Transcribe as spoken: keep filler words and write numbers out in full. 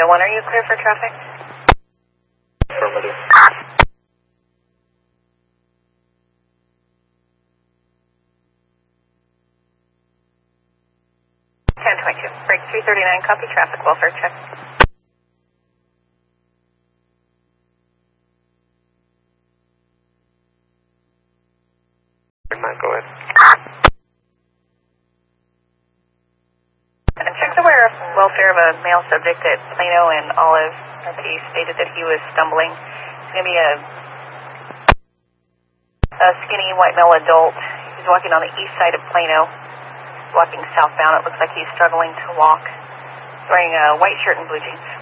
oh one, are you clear for traffic? Affirmative. ten twenty-two, break three thirty-nine, copy traffic, welfare check. Go ahead. And check the where welfare of a male subject at Plano and Olive. That he stated that he was stumbling. It's going to be a, a skinny white male adult. He's walking on the east side of Plano, walking southbound. It looks like he's struggling to walk. He's wearing a white shirt and blue jeans.